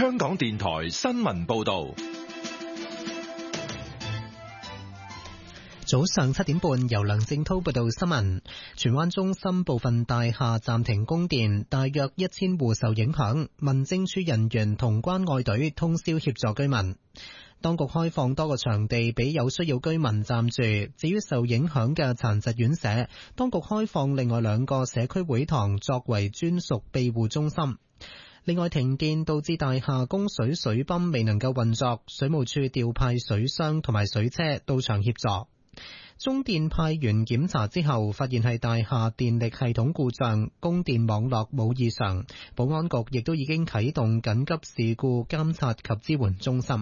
香港電台新聞報道。 早上7點半，由梁正濤報道新聞。荃灣中心部分大廈暫停供電，大約1000戶受影響。民政處人員同關愛隊通宵協助居民。當局開放多個場地俾有需要居民暫住。至於受影響嘅殘疾院舍，當局開放另外2個社區會堂作為專屬庇護中心。另外，停電導致大廈供水水泵未能夠運作，水務處調派水箱同埋水車到場協助。中電派員檢查之後，發現係大廈電力系統故障，供電網絡冇異常。保安局亦都已經啟動緊急事故監察及支援中心。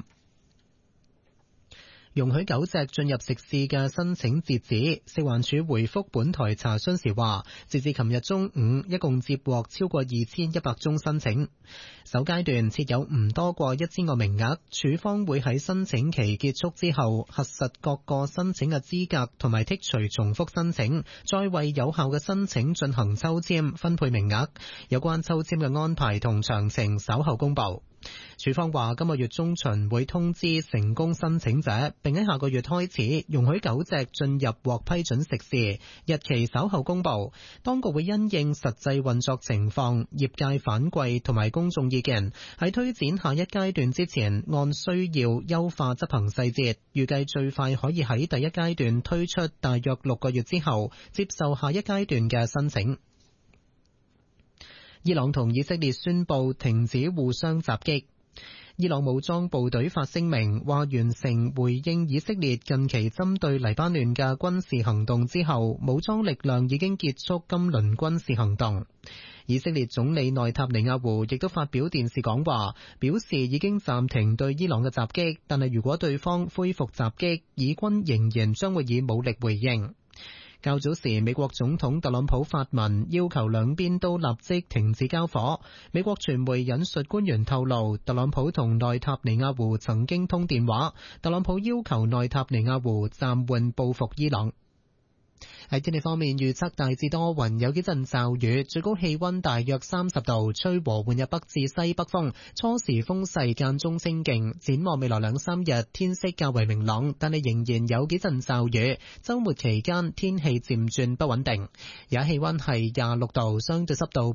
容許狗隻進入食肆嘅申請截止，食環署回覆本台查詢時話，截至琴日中午，一共接獲超過2100宗申請。首階段設有唔多過1000個名額，署方會喺申請期結束之後，核實各個申請嘅資格同埋剔除重複申請，再為有效嘅申請進行抽籤分配名額。有關抽籤嘅安排同詳情稍後公佈。署方話今個月中旬會通知成功申請者，並喺下個月開始容許狗隻進入獲批准食肆，日期稍後公佈。當局會因應實際運作情況、業界反饋同埋公眾意見，喺推展下一階段之前，按需要優化執行細節，預計最快可以喺第一階段推出，大約6個月之後接受下一階段嘅申請。伊朗同以色列宣布停止互相襲擊。伊朗武裝部隊發聲明話，完成回應以色列近期針對黎巴嫩嘅軍事行動之後，武裝力量已經結束今輪軍事行動。以色列總理內塔尼亞胡亦都發表電視講話，表示已經暫停對伊朗嘅襲擊，但係如果對方恢復襲擊，以軍仍然將會以武力回應。較早時，美國總統特朗普發文要求兩邊都立即停止交火。美國傳媒引述官員透露，特朗普同內塔尼亞胡曾經通電話，特朗普要求內塔尼亞胡暫緩報復伊朗。喺天氣方面，預測大致多雲，有幾陣驟雨，最高氣溫大約30度，吹和緩日北至西北風，初時風勢間中清勁。展望未來2-3日，天色較為明朗，但係仍然有幾陣驟雨。週末期間天氣漸轉不穩定。而家氣溫係26度，相對濕度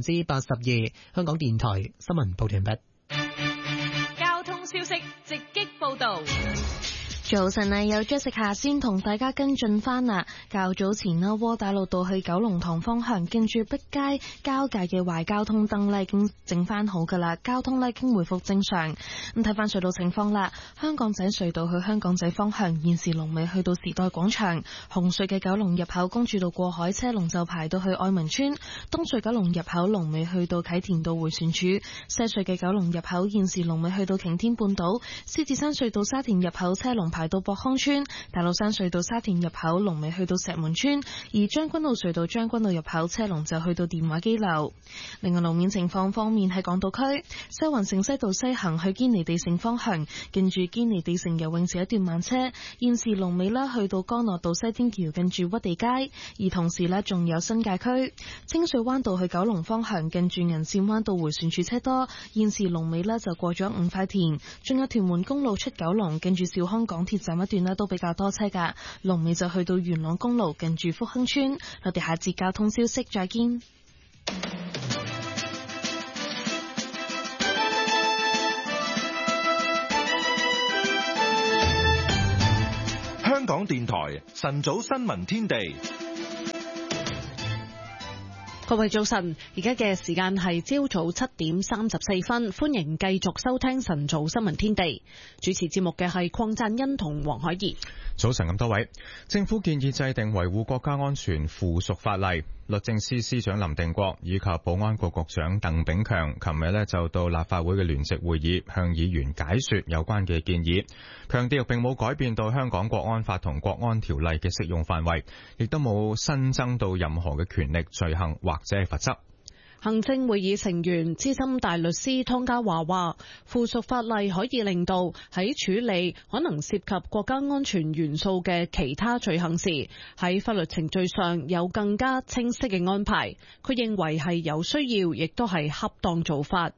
82%。香港電台新聞報道完畢。 交通消息直擊報道。 早晨啊，有 Jessica 先同大家跟進翻啦。較早前啦，窩打老道去九龍塘方向，近住碧街交界嘅壞交通燈咧，已經整翻好噶啦，交通咧已經回復正常。咁睇翻隧道情況啦，香港仔隧道去香港仔方向，現時龍尾去到時代廣場；紅隧嘅九龍入口公主道過海車龍就排到去愛民村；東隧九龍入口龍尾去到啟田道迴旋處；西隧嘅九龍入口現時龍尾去到擎天半島；獅子山隧道沙田入口車龍排到博康村，大老山隧道沙田入口龍尾去到石門村，而將軍澳隧道將軍澳入口車龍就去到電話機樓。另外路面情況方面，喺港島區西環城西道西行去堅尼地城方向，近住堅尼地城游泳池一段慢車，現時龍尾啦去到干諾道西天橋近住屈地街，而同時呢仲有新界區清水灣道去九龍方向，近住銀線灣道迴旋處車多，現時龍尾呢就過咗五塊田，仲有屯門公路出九龍近住兆康港鐵站一段都比較多車噶，龍尾就去到元朗公路近住福亨村。我哋下節交通消息再見。 香港電台晨早新聞天地。 各位早晨，而家嘅時間係朝早7點34分，歡迎繼續收聽晨早新聞天地。主持節目嘅係鄺贊恩同黃海怡。 早晨咁多位，政府建議制定維護國家安全附屬法例。律政司司長林定國以及保安局局長鄧炳強琴日就到立法會嘅聯席會議向議員解說有關嘅建議，強調並冇改變到香港國安法同國安條例嘅適用範圍，亦都冇新增到任何嘅權力、罪行或者係罰則。 行政會議成員資深大律師湯家驊話，附屬法例可以令到喺處理可能涉及國家安全元素嘅其他罪行時，喺法律程序上有更加清晰嘅安排。佢認為係有需要，亦都係恰當做法。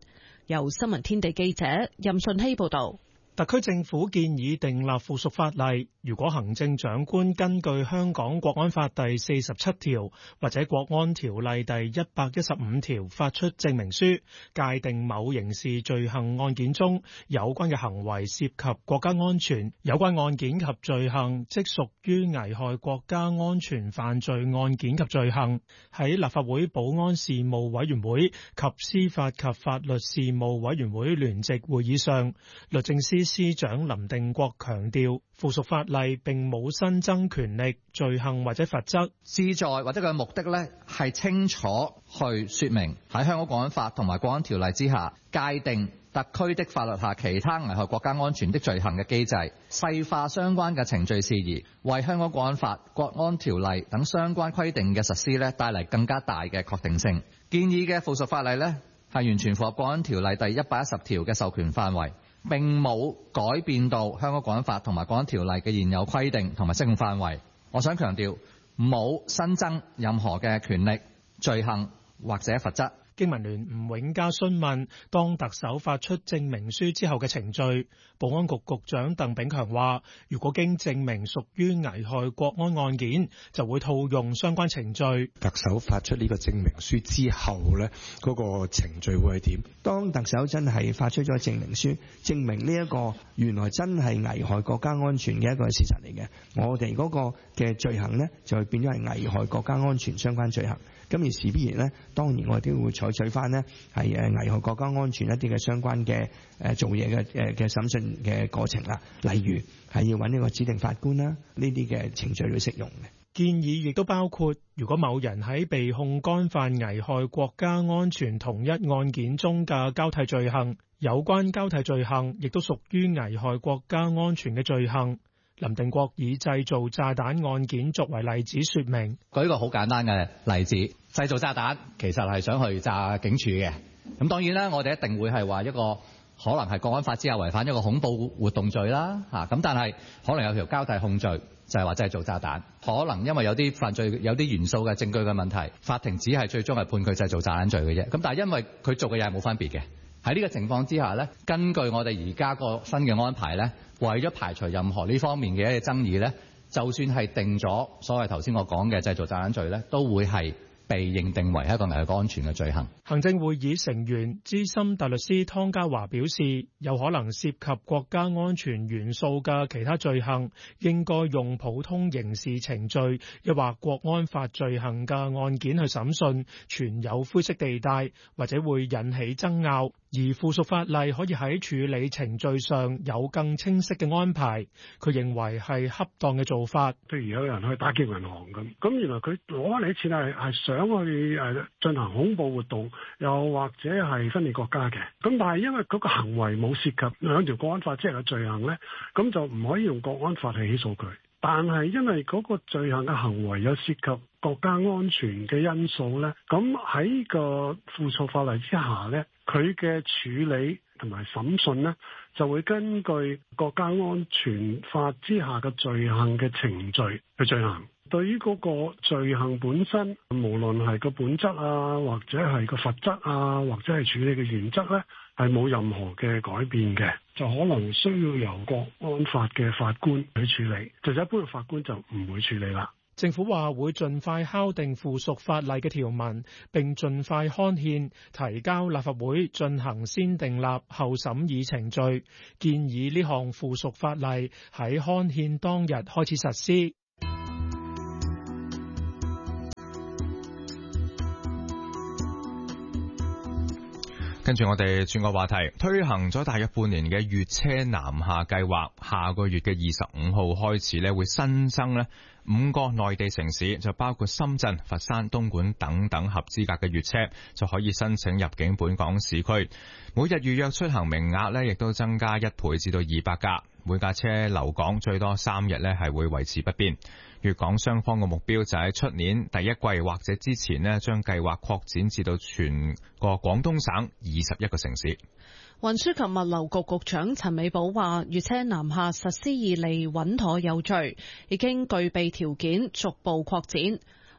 由新聞天地記者任順希報道。 特區政府建議訂立附屬法例，如果行政長官根據香港國安法第47條或者國安條例第115條發出證明書，界定某刑事罪行案件中有關嘅行為涉及國家安全，有關案件及罪行即屬於危害國家安全犯罪案件及罪行。喺立法會保安事務委員會及司法及法律事務委員會聯席會議上，律政司司長林定國強調，附屬法例並冇新增權力、罪行或者罰則， 旨在或者佢嘅目的呢係清楚去說明喺香港國安法同埋國安條例之下界定特區的法律下其他危害國家安全的罪行嘅機制，細化相關嘅程序事宜，為香港國安法、國安條例等相關規定嘅實施呢帶嚟更加大嘅確定性。建議嘅附屬法例呢係完全符合國安條例第110條嘅授權範圍，並冇改變到香港國安法同埋國安條例嘅現有規定同埋適用範圍。我想強調，冇新增任何嘅權力、罪行或者罰則。 經民聯吳永嘉詢問，當特首發出證明書之後嘅程序，保安局局長鄧炳強話，如果經證明屬於危害國安案件，就會套用相關程序。 特首發出呢個證明書之後呢，嗰個程序會係點？當特首真係發出咗證明書，證明呢一個原來真係危害國家安全嘅一個事實嚟嘅，我哋嗰個嘅罪行呢，就會變咗係危害國家安全相關罪行。咁而事必然呢，當然我哋都會採取翻呢係危害國家安全一啲嘅相關嘅做嘢嘅審訊嘅過程啦。例如係要揾呢個指定法官啦，呢啲嘅程序都適用嘅。 建議亦都包括，如果某人喺被控干犯危害國家安全同一案件中嘅交替罪行，有關交替罪行亦都屬於危害國家安全嘅罪行。林定國以製造炸彈案件作為例子說明， 舉一個好簡單嘅例子，製造炸彈其實係想去炸警署嘅。咁當然啦，我哋一定會係話一個可能係國安法之下違反一個恐怖活動罪啦。咁但係可能有條交替控罪，就係話製造炸彈。可能因為有啲犯罪有啲元素嘅證據嘅問題，法庭只係最終係判佢製造炸彈罪嘅啫。咁但係因為佢做嘅嘢係冇分別嘅。喺呢個情況之下呢，根據我哋而家個新嘅安排呢，為咗排除任何呢方面嘅一啲爭議呢，就算係定咗所謂頭先我講嘅製造炸彈罪呢，都會係被認定為一個危害國家安全嘅罪行。 行政會議成員資深大律師湯家驊表示，有可能涉及國家安全元素嘅其他罪行，應該用普通刑事程序，抑或國安法罪行嘅案件去審訊，存有灰色地帶，或者會引起爭拗。而附屬法例可以喺處理程序上有更清晰嘅安排，佢認為係恰當嘅做法。 譬如有人去打劫銀行咁原來佢攞翻你啲錢係想去進行恐怖活動，又或者係分裂國家嘅。咁但係因為嗰個行為冇涉及兩條國安法之下嘅罪行咧，咁就唔可以用國安法去起訴佢。但係因為嗰個罪行嘅行為有涉及國家安全嘅因素咧，咁喺個附屬法例之下咧，佢嘅處理同埋審訊呢，就會根據國家安全法之下嘅罪行嘅程序去進行。對於嗰個罪行本身，無論係個本質啊，或者係個罰則啊，或者係處理嘅原則呢，係冇任何嘅改變嘅，就可能需要由國安法嘅法官去處理，就一般嘅法官就唔會處理啦。 政府話會盡快敲定附屬法例嘅條文，並盡快刊憲，提交立法會進行先訂立後審議程序。建議呢項附屬法例喺刊憲當日開始實施。 跟住我哋轉個話題，推行咗大約半年嘅粵車南下計劃，下個月嘅25號開始咧，會新增咧5個內地城市，就包括深圳、佛山、東莞等等合資格嘅粵車就可以申請入境本港市區。每日預約出行名額咧，亦都增加1倍至到200架。每架車留港最多3日咧，係會維持不變。粵港雙方嘅目標就喺出年第一季或者之前咧，將計劃擴展至到全個廣東省21個城市。 運輸及物流局局長陳美寶話，粵車南下實施以嚟穩妥有序，已經具備條件逐步擴展。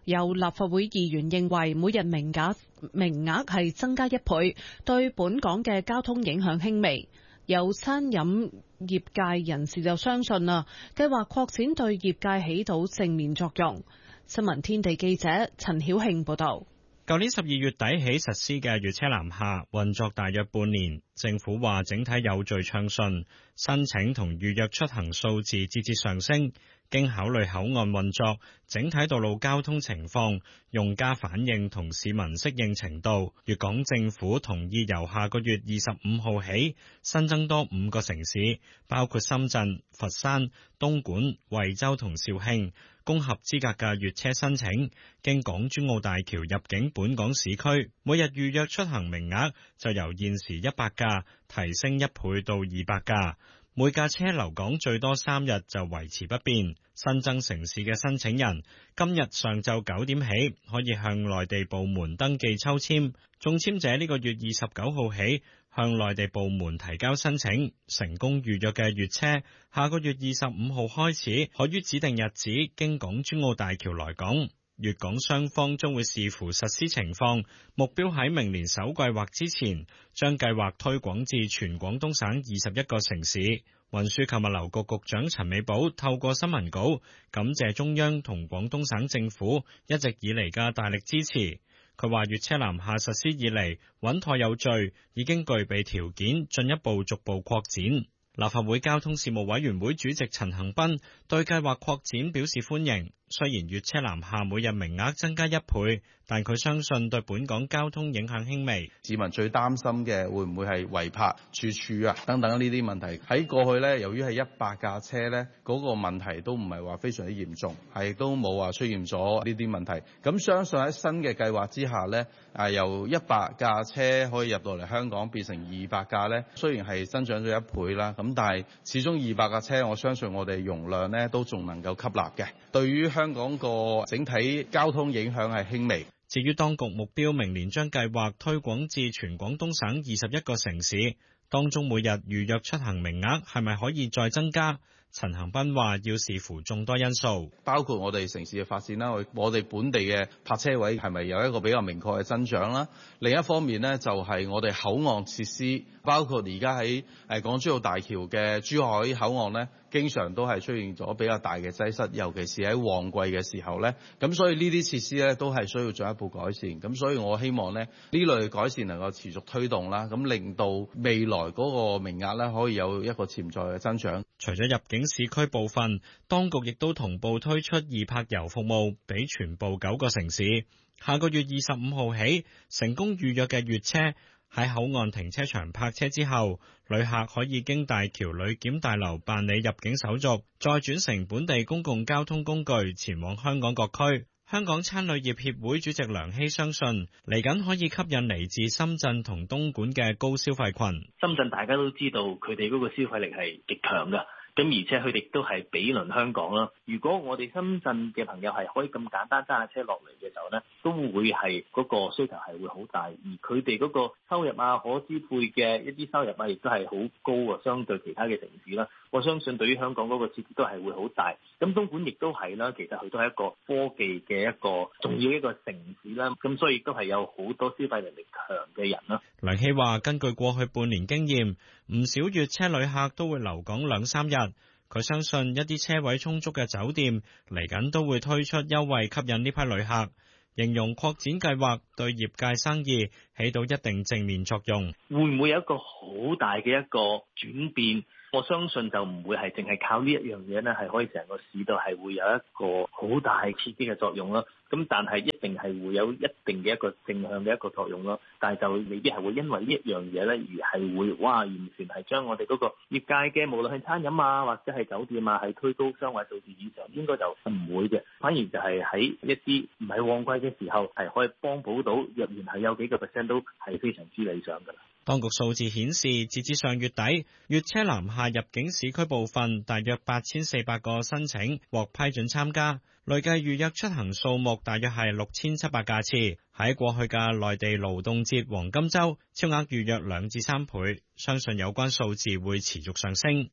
有立法會議員認為每日名額係增加1倍，對本港嘅交通影響輕微。有餐飲業界人士就相信計劃擴展對業界起到正面作用。新聞天地記者陳曉慶報道。 舊年12月底起實施嘅粵車南下運作大約半年，政府話整體有序暢順，申請同預約出行數字節節上升。經考慮口岸運作、整體道路交通情況、用家反應同市民適應程度，粵港政府同意由下個月25號起新增多5個城市，包括深圳、佛山、東莞、惠州同肇慶，供合資格嘅粵車申請經港珠澳大橋入境本港市區，每日預約出行名額就由現時100架提升1倍到200架。每架車留港最多3日就維持不變。新增城市嘅申請人今日上晝9點起可以向內地部門登記抽籤，中籤者呢個月29號起向內地部門提交申請，成功預約嘅粵車下個月25號開始可於指定日子經港珠澳大橋來港。粵港雙方將會視乎實施情況，目標喺明年首季或之前將計劃推廣至全廣東省21個城市。運輸及物流局局長陳美寶透過新聞稿感謝中央同廣東省政府一直以嚟嘅大力支持。佢話粵車南下實施以嚟穩妥有序，已經具備條件進一步逐步擴展。立法會交通事務委員會主席陳恒鑌對計劃擴展表示歡迎。雖然粵車南下每日名額增加1倍，但佢相信對本港交通影響輕微。 市民最擔心嘅會唔會係違泊處處啊等等呢啲問題。喺過去呢，由於係100架車呢，嗰個問題都唔係話非常之嚴重，係都冇話出現咗呢啲問題。咁相信喺新嘅計劃之下呢，由100架車可以入到嚟香港變成200架呢，雖然係增長咗1倍啦，咁但係始終200架車，我相信我哋容量呢都仲能夠吸納嘅。對於香港個整體交通影響係輕微。 至於當局目標明年將計劃推廣至全廣東省21個城市，當中每日預約出行名額係咪可以再增加？陳恒鑌話要視乎眾多因素， 包括我哋城市嘅發展啦，我哋本地嘅泊車位係咪有一個比較明確嘅增長啦？另一方面呢，就係我哋口岸設施，包括而家喺港珠澳大橋嘅珠海口岸呢，經常都係出現咗比較大嘅擠塞，尤其是喺旺季嘅時候呢。咁所以呢啲設施呢都係需要進一步改善。咁所以我希望呢類改善能夠持續推動啦，咁令到未來嗰個名額呢可以有一個潛在嘅增長。 除咗入境市區部分，當局亦都同步推出易泊遊服務，俾全部9個城市。下個月25號起，成功預約嘅粵車喺口岸停車場泊車之後，旅客可以經大橋旅檢大樓辦理入境手續，再轉乘本地公共交通工具前往香港各區。香港餐旅業協會主席梁希相信，嚟緊可以吸引嚟自深圳同東莞嘅高消費群。 深圳大家都知道佢哋嗰個消費力係極強㗎。咁而且佢哋都係比鄰香港啦。如果我哋深圳嘅朋友係可以咁簡單揸下車落嚟嘅時候呢，都會係嗰個需求係會好大，而佢哋嗰個收入啊、可支配嘅一啲收入啊，亦都係好高啊，相對其他嘅城市啦。我相信對於香港嗰個刺激都係會好大。咁東莞亦都係啦，其實佢都係一個科技嘅一個重要一個城市啦。咁所以亦都係有好多消費能力強嘅人啦。 梁希話：根據過去半年經驗，唔少粵車旅客都會留港2-3日。佢相信一啲車位充足嘅酒店嚟緊都會推出優惠吸引呢批旅客。形容擴展計劃對業界生意起到一定正面作用。 會唔會有一個好大嘅一個轉變？我相信就唔會係淨係靠呢一樣嘢呢，係可以成個市道係會有一個好大刺激嘅作用咯。咁但係一定係會有一定嘅一個正向嘅一個作用咯。但係就未必係會因為呢一樣嘢呢而係會完全係將我哋嗰個業界嘅無論係餐飲啊或者係酒店啊係推高雙位數字以上，應該就唔會嘅。反而就係喺一啲唔係旺季嘅時候係可以幫補到，若然係有幾個%都係非常之理想㗎啦。 當局數字顯示，截至上月底，粵車南下入境市區部分大約8400個申請獲批准參加，累計預約出行數目大約係6700架次。喺過去嘅內地勞動節黃金週，超額預約2至3倍，相信有關數字會持續上升。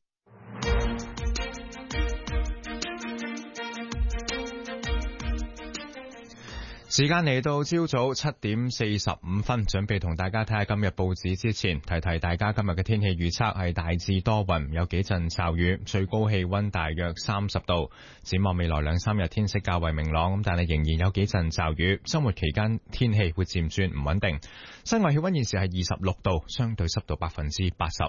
時間嚟到朝早7:45，準備同大家睇下今日報紙之前，提提大家今日嘅天氣預測係大致多雲，有幾陣驟雨，最高氣溫大約30度。展望未來2-3日天色較為明朗，但係仍然有幾陣驟雨。周末期間天氣會漸轉唔穩定。室外氣溫現時係26度，相對濕度80%。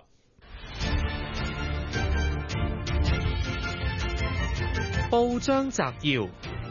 報章摘要。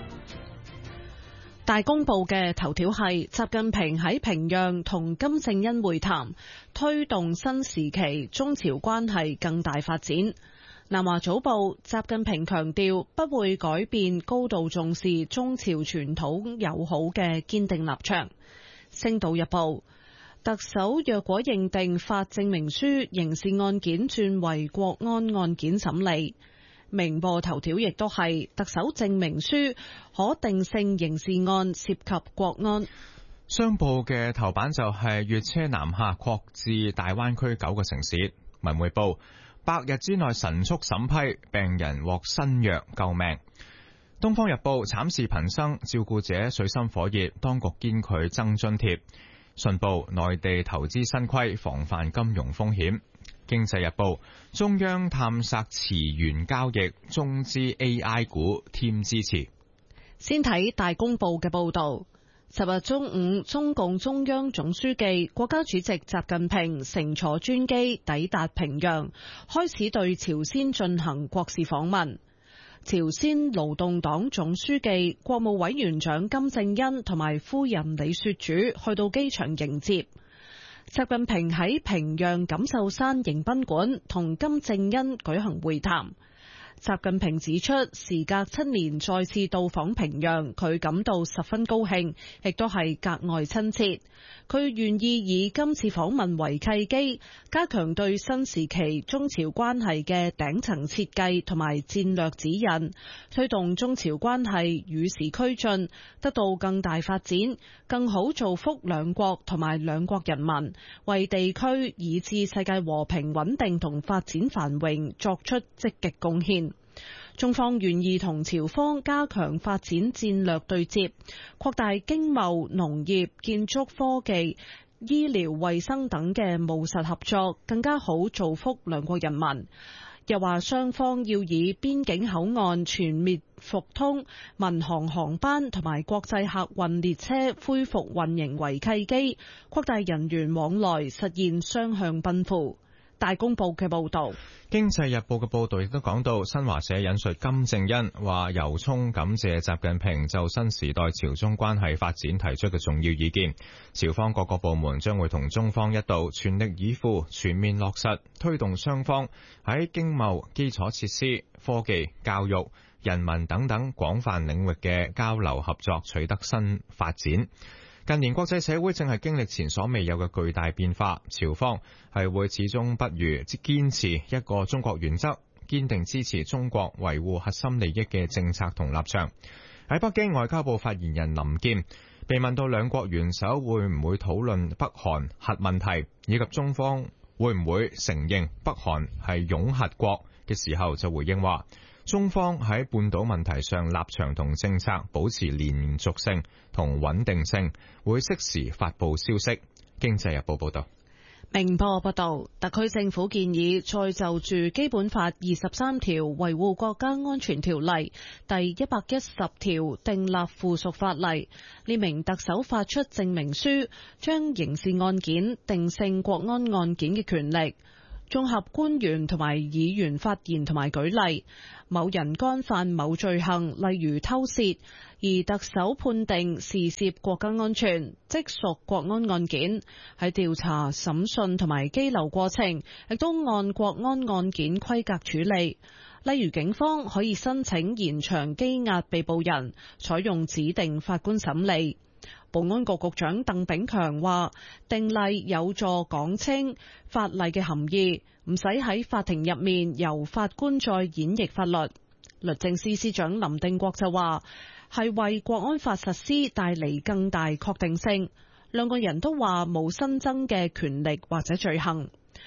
大公報嘅頭條係習近平喺平壤同金正恩會談，推動新時期中朝關係更大發展。南華早報，習近平強調不會改變高度重視中朝傳統友好嘅堅定立場。星島日報，特首若果認定發證明書，刑事案件轉為國安案件審理。明報頭條亦都係特首證明書可定性刑事案涉及國安。 商報嘅頭版就係粵車南下擴至大灣區9個城市。文匯報100日之內神速審批，病人獲新藥救命。東方日報慘事頻生，照顧者水深火熱，當局堅拒增津貼。信報內地投資新規，防範金融風險。經濟日報中央探索詞源交易，中資 AI 股添支持。 先睇大公報嘅報道。10日中午，中共中央總書記、國家主席習近平乘坐專機抵達平壤，開始對朝鮮進行國事訪問。朝鮮勞動黨總書記、國務委員長金正恩同埋夫人李雪主去到機場迎接。習近平喺平壤錦繡山迎賓館同金正恩舉行會談。習近平指出，時隔7年再次到訪平壤，佢感到十分高興，亦都係格外親切。佢願意以今次訪問為契機，加強對新時期中朝關係嘅頂層設計同埋戰略指引，推動中朝關係與時俱進，得到更大發展，更好造福兩國同埋兩國人民，為地區以至世界和平穩定同發展繁榮作出積極貢獻。中方願意同朝方加強發展戰略對接，擴大經貿、農業、建築科技、醫療衛生等嘅務實合作，更加好造福兩國人民。又話雙方要以邊境口岸全面復通、民航航班同埋國際客運列車恢復運營為契機，擴大人員往來，實現雙向奔赴。大公報嘅報道。 經濟日報嘅報道亦都講到，新華社引述金正恩話，由衷感謝習近平就新時代朝中關係發展提出嘅重要意見。朝方各個部門將會同中方一道全力以赴，全面落實推動雙方喺經貿、基礎設施、科技、教育、人民等等廣泛領域嘅交流合作取得新發展。近年國際社會正係經歷前所未有嘅巨大變化，朝方係會始終不渝堅持一個中國原則，堅定支持中國維護核心利益嘅政策同立場。喺北京，外交部發言人林健被問到兩國元首會唔會討論北韓核問題，以及中方會唔會承認北韓係擁核國嘅時候，就回應話，中方喺半島問題上立場同政策保持連續性同穩定性，會適時發布消息。經濟日報報道。 明報報道，特區政府建議再就住基本法23條維護國家安全條例第110條訂立附屬法例，列明特首發出證明書將刑事案件定性國安案件嘅權力。綜合官員同埋議員發言同埋舉例，某人干犯某罪行，例如偷竊，而特首判定事涉國家安全，即屬國安案件。喺調查、審訊同埋羈留過程，亦都按國安案件規格處理。例如，警方可以申請延長羈押被捕人，採用指定法官審理。保安局局長鄧炳強話，訂例有助講清法例嘅含義，唔使喺法庭入面由法官再演繹法律。律政司司長林定國就話，係為國安法實施帶嚟更大確定性。兩個人都話冇新增嘅權力或者罪行。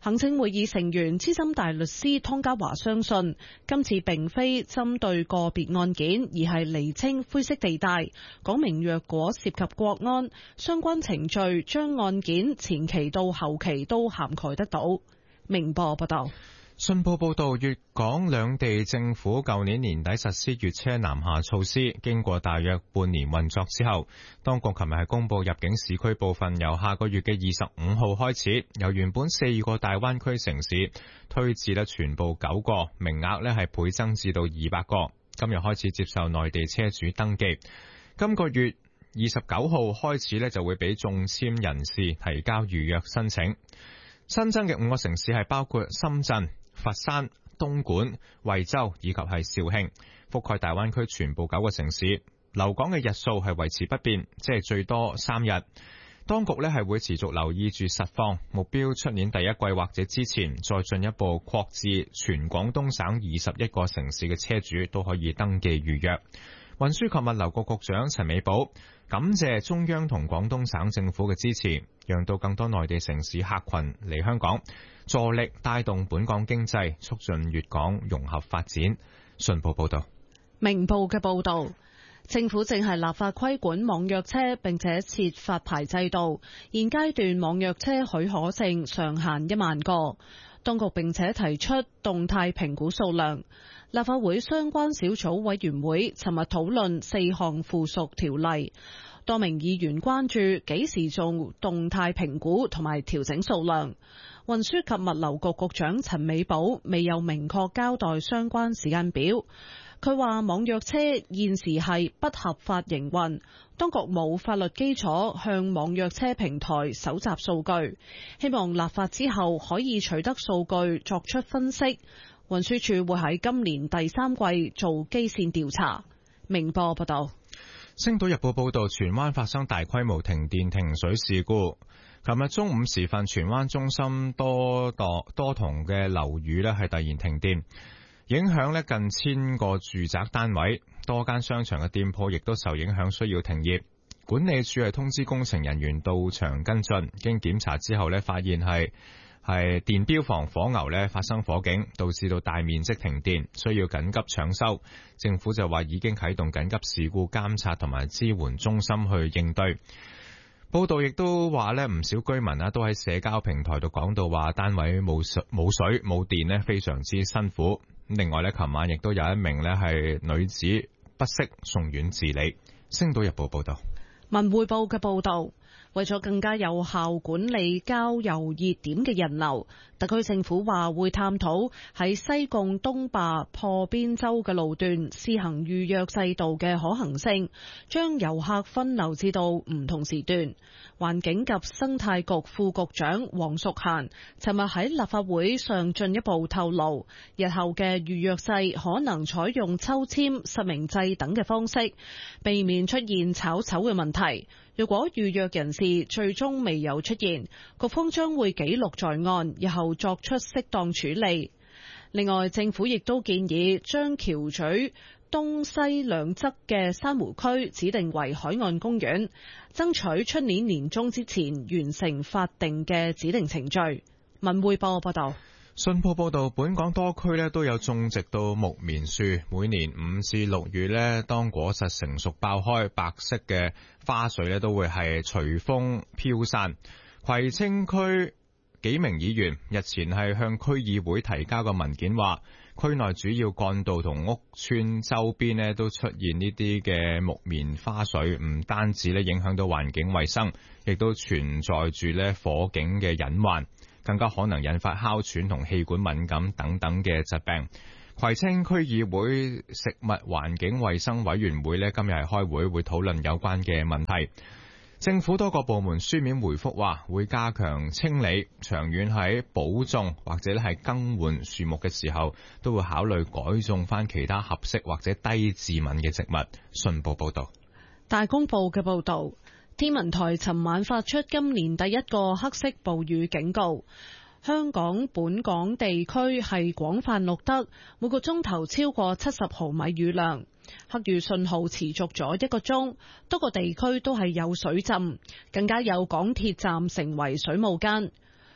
行政會議成員資深大律師湯家驊相信，今次並非針對個別案件，而係釐清灰色地帶，講明若果涉及國安，相關程序將案件前期到後期都涵蓋得到。明報報道。 信報報道，粵港兩地政府舊年年底實施粵車南下措施，經過大約半年運作之後，當局琴日係公布入境市區部分由下個月嘅25號開始，由原本4個大灣區城市推至全部9個，名額係倍增至到200個。今日開始接受內地車主登記，今個月29號開始就會俾中簽人士提交預約申請。新增嘅5個城市係包括深圳、佛山、東莞、惠州以及係肇慶，覆蓋大灣區全部9個城市。留港嘅日數係維持不變，即係最多3日。當局係會持續留意住實況，目標出年第一季或者之前再進一步擴至全廣東省21個城市嘅車主都可以登記預約。運輸及物流局局長陳美寶感謝中央同廣東省政府嘅支持，讓到更多內地城市客群嚟香港，助力帶動本港經濟，促進粵港融合發展。信報報道。 明報嘅報道，政府正係立法規管網約車，並且設發牌制度，現階段網約車許可證上限1萬個，當局並且提出動態評估數量。立法會相關小組委員會尋日討論4項附屬條例，多名議員關注幾時做動態評估同埋調整數量。運輸及物流局局長陳美寶未有明確交代相關時間表。佢話網約車現時係不合法營運，當局冇法律基礎向網約車平台搜集數據，希望立法之後可以取得數據作出分析。運輸署會喺今年第3季做基線調查。明報報道。 星島日報報道，荃灣發生大規模停電停水事故。琴日中午時分，荃灣中心多幢嘅樓宇係突然停電，影響近1000個住宅單位，多間商場嘅店鋪亦都受影響，需要停業。管理處係通知工程人員到場跟進，經檢查之後發現係電錶房火牛發生火警，導致到大面積停電，需要緊急搶修。政府就話已經啟動緊急事故監察同埋支援中心去應對。報道亦都話唔少居民都喺社交平台度講到話單位冇水冇電非常之辛苦。另外琴晚亦都有一名係女子不適送院治理。星島日報報道。 文匯報嘅報道，為咗更加有效管理郊遊熱點嘅人流，特區政府話會探討喺西貢東壩破邊洲嘅路段試行預約制度嘅可行性，將遊客分流至到唔同時段。環境及生態局副局長黃淑嫻尋日喺立法會上進一步透露，日後嘅預約制可能採用抽籤、實名制等嘅方式，避免出現炒籌嘅問題。如果預約人士最終未有出現，局方將會記錄在案，日後作出適當處理。另外，政府亦都建議將橋咀東西兩側嘅珊瑚區指定為海岸公園，爭取出年年中之前完成法定嘅指定程序。文匯報報道。 信報報道，本港多區都有種植到木棉樹，每年5至6月當果實成熟爆開，白色嘅花絮都會係隨風飄散。葵青區幾名議員日前係向區議會提交嘅文件話，區內主要幹道同屋邨周邊都出現呢啲嘅木棉花絮，唔單止影響到環境衛生，亦都存在住火警嘅隱患，更加可能引發哮喘同氣管敏感等等嘅疾病。葵青區議會食物環境衛生委員會今日係開會討論有關嘅問題。政府多個部門書面回覆話，會加強清理，長遠喺補種或者係更換樹木嘅時候，都會考慮改種翻其他合適或者低致敏嘅植物。信報報道。 大公報嘅報道，天文台尋晚發出今年第一個黑色暴雨警告。香港本港地區係廣泛錄得每個鐘頭超過70毫米雨量，黑雨信號持續咗1個鐘，多個地區都係有水浸，更加有港鐵站成為水霧間。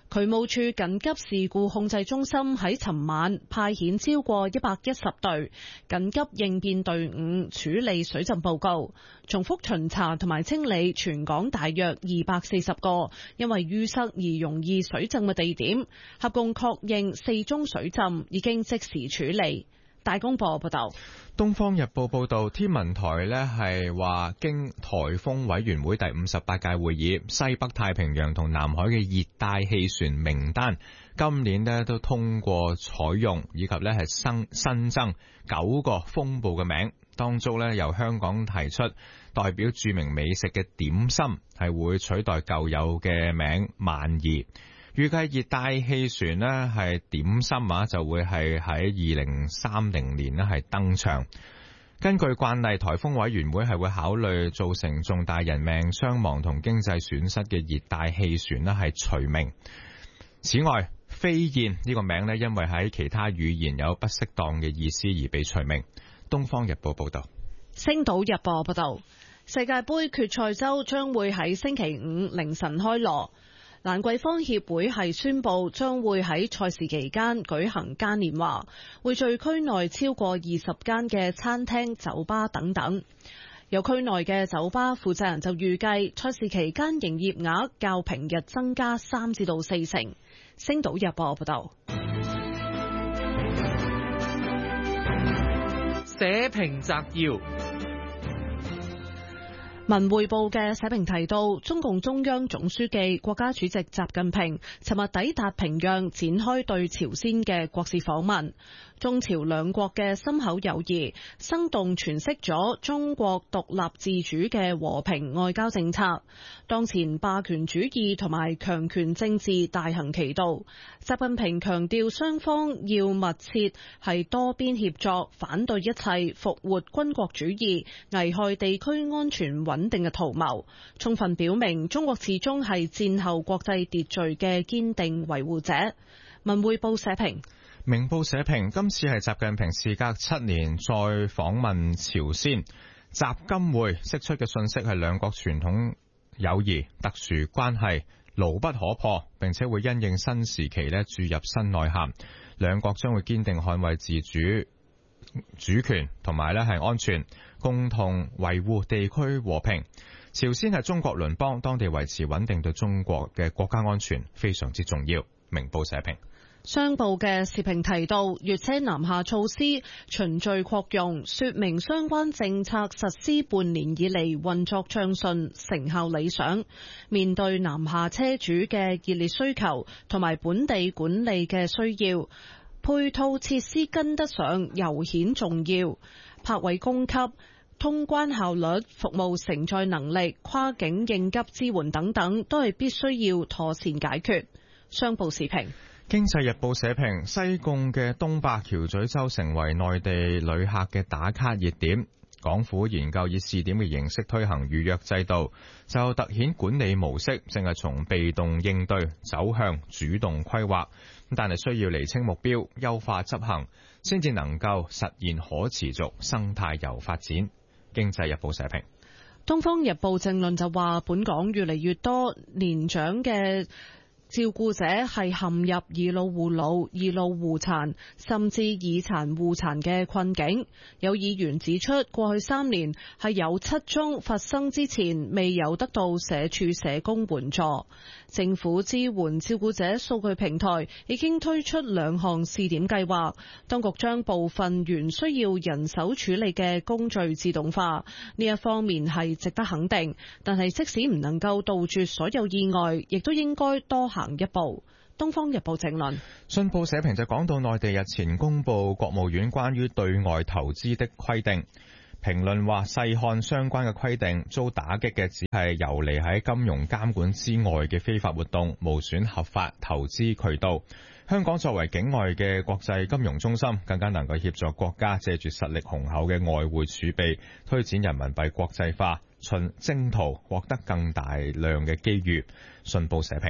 渠務處緊急事故控制中心喺尋晚派遣超過110隊緊急應變隊伍處理水浸報告，重複巡查同埋清理全港大約240個因為淤塞而容易水浸嘅地點，合共確認4宗水浸已經即時處理。大公報報道。 東方日報報道，天文台呢係話，經颱風委員會第58屆會議，西北太平洋同南海嘅熱帶氣旋名單今年呢都通過採用，以及呢係新增9個風暴嘅名，當中呢由香港提出代表著名美食嘅點心係會取代舊有嘅名萬兒。預計熱帶氣旋呢係點心就會係喺2030年呢係登場。根據慣例，颱風委員會係會考慮造成重大人命傷亡同經濟損失嘅熱帶氣旋呢係除名。此外，飛燕呢個名呢因為喺其他語言有不適當嘅意思而被除名。東方日報報道。 星島日報報道，世界盃決賽周將會喺星期五凌晨開鑼。蘭桂坊協會係宣布將會喺賽事期間舉行嘉年華，匯聚區內超過20間嘅餐廳、酒吧等等。有區內嘅酒吧負責人就預計賽事期間營業額較平日增加3至到4成。星島日報報道。 社評摘要。 文匯報嘅社評提到，中共中央總書記、國家主席習近平尋日抵達平壤，展開對朝鮮嘅國事訪問。中朝兩國嘅深厚友誼，生動詮釋咗中國獨立自主嘅和平外交政策。當前霸權主義同埋強權政治大行其道，習近平強調雙方要密切係多邊協作，反對一切復活軍國主義、危害地區安全穩定嘅圖謀，充分表明中國始終係戰後國際秩序嘅堅定維護者。文匯報社評。 明報社評，今次係習近平事隔7年再訪問朝鮮，習金會釋出嘅信息係兩國傳統友誼、特殊關係牢不可破，並且會因應新時期注入新內涵。兩國將會堅定捍衛自主權同埋係安全，共同維護地區和平。朝鮮係中國鄰邦，當地維持穩定對中國嘅國家安全非常之重要。明報社評。 商報嘅時評提到，粵車南下措施循序擴用，說明相關政策實施半年以嚟運作暢順，成效理想。面對南下車主嘅熱烈需求同埋本地管理嘅需要，配套設施跟得上尤顯重要。泊位供給、通關效率、服務承載能力、跨境應急支援等等，都係必須要妥善解決。商報時評。 經濟日報社評，西貢嘅東壩橋咀洲成為內地旅客嘅打卡熱點，港府研究以試點嘅形式推行預約制度，就凸顯管理模式正係從被動應對走向主動規劃，但係需要釐清目標，優化執行，先至能夠實現可持續生態遊發展。經濟日報社評。 東方日報正論就話，本港越嚟越多年長嘅照顧者係陷入以老護老、以老護殘，甚至以殘護殘嘅困境。有議員指出，過去3年係有7宗發生之前未有得到社署社工援助。政府支援照顧者數據平台已經推出2項試點計劃，當局將部分原需要人手處理嘅工序自動化，呢一方面係值得肯定。但係即使唔能夠杜絕所有意外，亦都應該多行一步。東方日報正論。 信報社評就講到，內地日前公布國務院關於對外投資的規定，評論話細看相關嘅規定，遭打擊嘅只係游離喺金融監管之外嘅非法活動，無損合法投資渠道。香港作為境外嘅國際金融中心，更加能夠協助國家借住實力雄厚嘅外匯儲備，推展人民幣國際化，循征途獲得更大量嘅機遇。信報社評。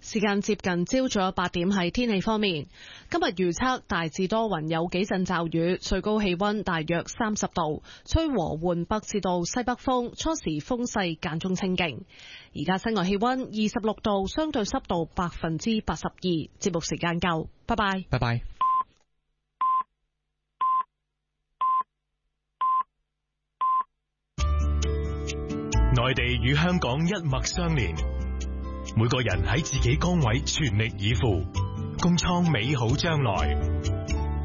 時間接近朝早8點，係天氣方面，今日預測大致多雲，有幾陣驟雨，最高氣溫大約30度，吹和緩北至到西北風，初時風勢間中清勁。而家室外氣溫26度，相對濕度82%。節目時間夠，拜拜。 拜拜。 內地與香港一脈相連，每個人喺自己崗位全力以赴，共創美好將來。